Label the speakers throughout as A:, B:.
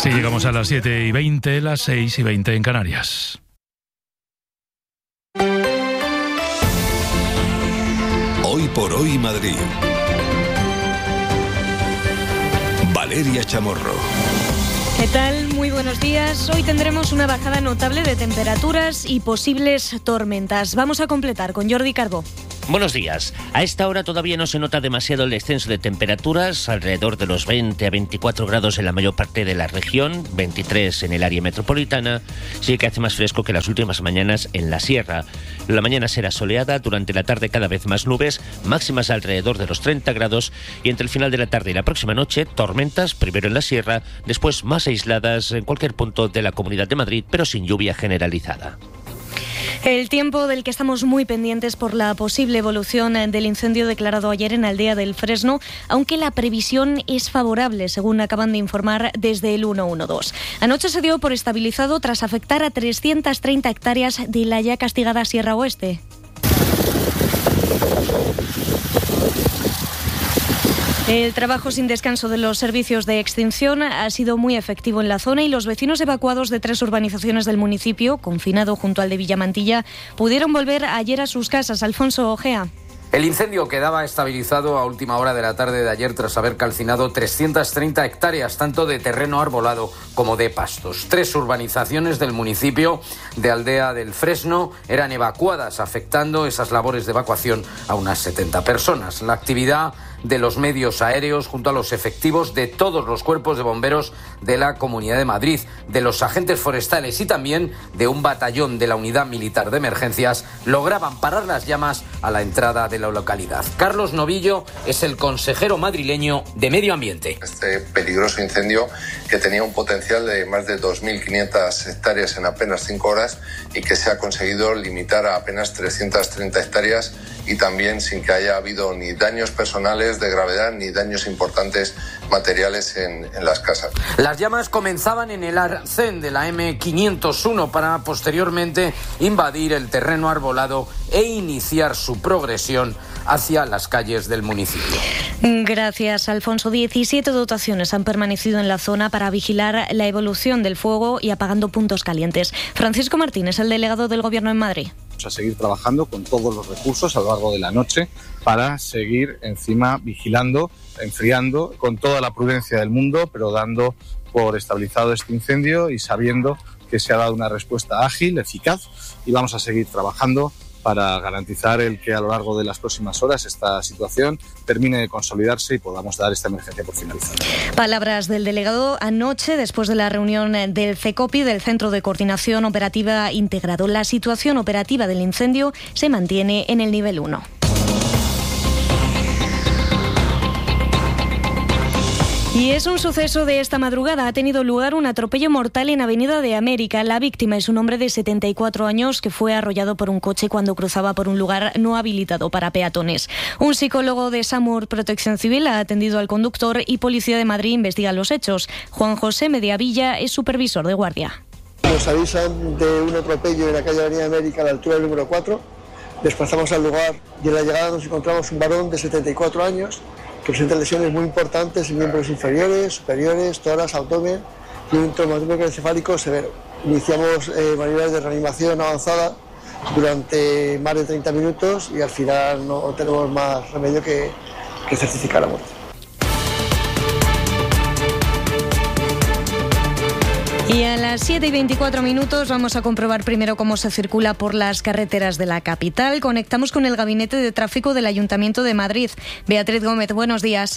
A: Así llegamos a las 7:20, las 6:20 en Canarias.
B: Hoy por hoy Madrid. Valeria Chamorro.
C: ¿Qué tal? Muy buenos días. Hoy tendremos una bajada notable de temperaturas y posibles tormentas. Vamos a completar con Jordi Carbó.
D: Buenos días. A esta hora todavía no se nota demasiado el descenso de temperaturas, alrededor de los 20 a 24 grados en la mayor parte de la región, 23 en el área metropolitana. Sí que hace más fresco que las últimas mañanas en la sierra. La mañana será soleada, durante la tarde cada vez más nubes, máximas alrededor de los 30 grados y entre el final de la tarde y la próxima noche, tormentas, primero en la sierra, después más aisladas en cualquier punto de la Comunidad de Madrid, pero sin lluvia generalizada.
C: El tiempo del que estamos muy pendientes por la posible evolución del incendio declarado ayer en Aldea del Fresno, aunque la previsión es favorable, según acaban de informar desde el 112. Anoche se dio por estabilizado tras afectar a 330 hectáreas de la ya castigada Sierra Oeste. El trabajo sin descanso de los servicios de extinción ha sido muy efectivo en la zona y los vecinos evacuados de 3 urbanizaciones del municipio, confinado junto al de Villamantilla, pudieron volver ayer a sus casas. Alfonso Ojea.
E: El incendio quedaba estabilizado a última hora de la tarde de ayer tras haber calcinado 330 hectáreas, tanto de terreno arbolado como de pastos. 3 urbanizaciones del municipio de Aldea del Fresno eran evacuadas, afectando esas labores de evacuación a unas 70 personas. La actividad de los medios aéreos junto a los efectivos de todos los cuerpos de bomberos de la Comunidad de Madrid, de los agentes forestales y también de un batallón de la Unidad Militar de Emergencias lograban parar las llamas a la entrada de la localidad. Carlos Novillo es el consejero madrileño de Medio Ambiente.
F: Este peligroso incendio, que tenía un potencial de más de 2.500 hectáreas en apenas 5 horas y que se ha conseguido limitar a apenas 330 hectáreas y también sin que haya habido ni daños personales de gravedad ni daños importantes materiales en las casas.
E: Las llamas comenzaban en el arcén de la M501 para posteriormente invadir el terreno arbolado e iniciar su progresión hacia las calles del municipio.
C: Gracias, Alfonso. 17 dotaciones han permanecido en la zona para vigilar la evolución del fuego y apagando puntos calientes. Francisco Martínez, el delegado del Gobierno en Madrid.
G: Vamos a seguir trabajando con todos los recursos a lo largo de la noche para seguir encima vigilando, enfriando con toda la prudencia del mundo, pero dando por estabilizado este incendio y sabiendo que se ha dado una respuesta ágil, eficaz, y vamos a seguir trabajando para garantizar el que a lo largo de las próximas horas esta situación termine de consolidarse y podamos dar esta emergencia por finalizada.
C: Palabras del delegado anoche después de la reunión del CECOPI, del Centro de Coordinación Operativa Integrado. La situación operativa del incendio se mantiene en el nivel 1. Y es un suceso de esta madrugada. Ha tenido lugar un atropello mortal en Avenida de América. La víctima es un hombre de 74 años que fue arrollado por un coche cuando cruzaba por un lugar no habilitado para peatones. Un psicólogo de SAMUR Protección Civil ha atendido al conductor y Policía de Madrid investiga los hechos. Juan José Mediavilla es supervisor de guardia.
H: Nos avisan de un atropello en la calle Avenida de América a la altura del número 4. Desplazamos al lugar y en la llegada nos encontramos un varón de 74 años que presenta lesiones muy importantes en miembros inferiores, superiores, tórax, abdomen y un traumatismo encefálico severo. Iniciamos maniobras de reanimación avanzada durante más de 30 minutos y al final no tenemos más remedio que certificar la muerte.
C: Y a las 7:24 vamos a comprobar primero cómo se circula por las carreteras de la capital. Conectamos con el Gabinete de Tráfico del Ayuntamiento de Madrid. Beatriz Gómez, buenos días.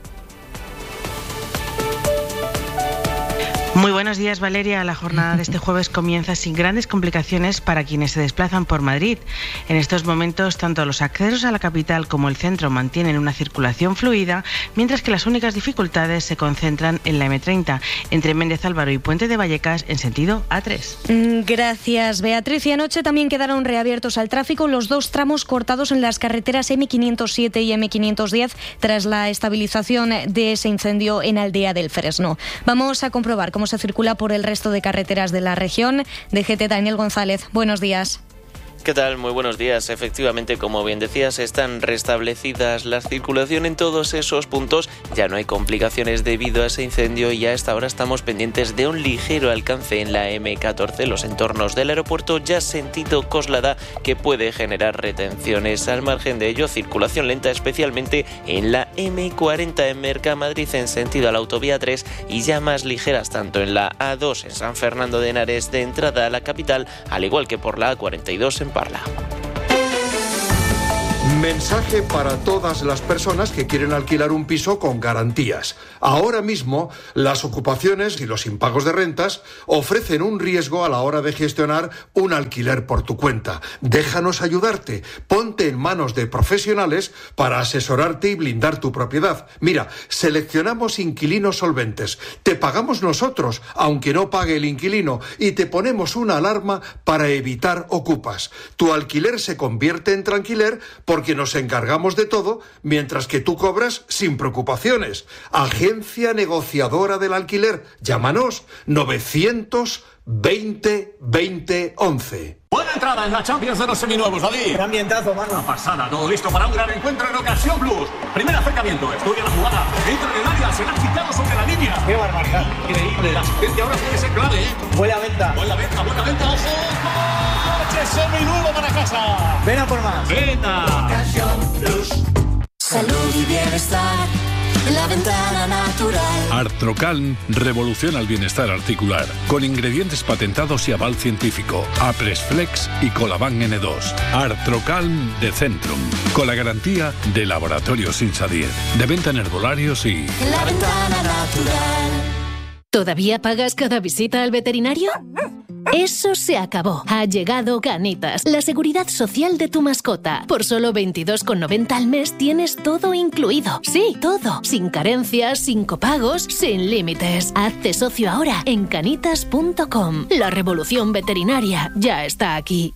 I: Muy buenos días, Valeria. La jornada de este jueves comienza sin grandes complicaciones para quienes se desplazan por Madrid. En estos momentos, tanto los accesos a la capital como el centro mantienen una circulación fluida, mientras que las únicas dificultades se concentran en la M30, entre Méndez Álvaro y Puente de Vallecas, en sentido A3.
C: Gracias, Beatriz. Y anoche también quedaron reabiertos al tráfico los 2 tramos cortados en las carreteras M507 y M510 tras la estabilización de ese incendio en Aldea del Fresno. Vamos a comprobar cómo se circula por el resto de carreteras de la región. DGT Daniel González, buenos días.
J: ¿Qué tal? Muy buenos días. Efectivamente, como bien decías, están restablecidas la circulación en todos esos puntos. Ya no hay complicaciones debido a ese incendio y a esta hora estamos pendientes de un ligero alcance en la M14, los entornos del aeropuerto, ya sentido Coslada, que puede generar retenciones. Al margen de ello, circulación lenta especialmente en la M40 en Mercamadrid en sentido a la autovía 3 y ya más ligeras tanto en la A2 en San Fernando de Henares de entrada a la capital, al igual que por la A42 en Parla.
K: Mensaje para todas las personas que quieren alquilar un piso con garantías. Ahora mismo, las ocupaciones y los impagos de rentas ofrecen un riesgo a la hora de gestionar un alquiler por tu cuenta. Déjanos ayudarte. Ponte en manos de profesionales para asesorarte y blindar tu propiedad. Mira, seleccionamos inquilinos solventes. Te pagamos nosotros, aunque no pague el inquilino, y te ponemos una alarma para evitar ocupas. Tu alquiler se convierte en tranquiler porque nos encargamos de todo, mientras que tú cobras sin preocupaciones. Agencia negociadora del alquiler. Llámanos 920 20 11.
L: Buena entrada en la Champions de los seminuevos, David.
M: Qué ambientazo, mano.
L: Una pasada, todo listo para un gran encuentro en Ocasión Plus. Primer acercamiento, estudia la jugada, entra en el área, se la ha quitado sobre la línea.
M: Qué barbaridad.
L: Increíble, la asistencia ahora tiene que ser clave, ¿eh?
M: Buena venta.
L: Buena venta, ojo. ¡Coche seminuevo para casa!
M: Ven a por más.
L: Venga.
N: Ocasión Plus. Salud y bienestar. La Ventana Natural.
A: Artrocalm revoluciona el bienestar articular con ingredientes patentados y aval científico. Apresflex y Colaban N2. Artrocalm de Centrum, con la garantía de Laboratorios Insadir. De venta en herbolarios y...
N: La Ventana Natural.
O: ¿Todavía pagas cada visita al veterinario? Eso se acabó. Ha llegado Canitas, la seguridad social de tu mascota. Por solo 22,90 al mes tienes todo incluido. Sí, todo. Sin carencias, sin copagos, sin límites. Hazte socio ahora en canitas.com. La revolución veterinaria ya está aquí.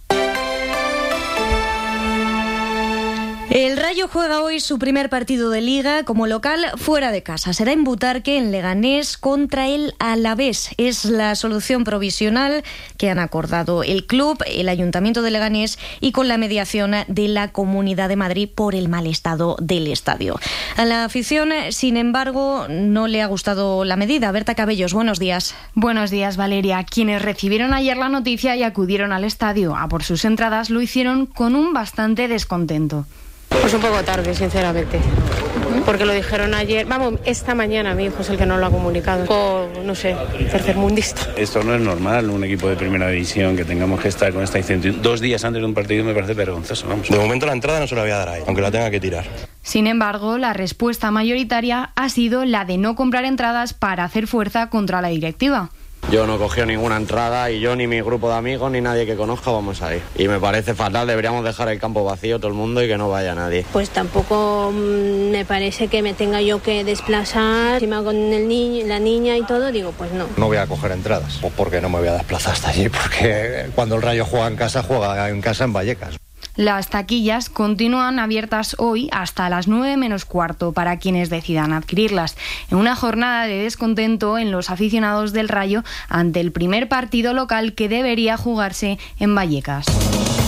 C: El Rayo juega hoy su primer partido de Liga como local fuera de casa. Será en Butarque, en Leganés, contra el Alavés. Es la solución provisional que han acordado el club, el Ayuntamiento de Leganés y con la mediación de la Comunidad de Madrid por el mal estado del estadio. A la afición, sin embargo, no le ha gustado la medida. Berta Cabellos, buenos días.
P: Buenos días, Valeria. Quienes recibieron ayer la noticia y acudieron al estadio a por sus entradas lo hicieron con un bastante descontento.
Q: Pues un poco tarde, sinceramente, porque lo dijeron ayer, esta mañana. Mi hijo es el que nos lo ha comunicado, no sé, tercermundista.
R: Esto no es normal, un equipo de primera división que tengamos que estar con esta incertidumbre 2 días antes de un partido. Me parece vergonzoso, vamos.
S: De momento la entrada no se la voy a dar ahí, aunque la tenga que tirar.
P: Sin embargo, la respuesta mayoritaria ha sido la de no comprar entradas para hacer fuerza contra la directiva.
T: Yo no cogí ninguna entrada y yo ni mi grupo de amigos ni nadie que conozca vamos a ir. Y me parece fatal, deberíamos dejar el campo vacío todo el mundo y que no vaya nadie.
U: Pues tampoco me parece que me tenga yo que desplazar, encima con el niño, la niña y todo, digo, pues no.
S: No voy a coger entradas, pues porque no me voy a desplazar hasta allí, porque cuando el Rayo juega en casa en Vallecas.
P: Las taquillas continúan abiertas hoy hasta las 9 menos cuarto para quienes decidan adquirirlas, en una jornada de descontento en los aficionados del Rayo ante el primer partido local que debería jugarse en Vallecas.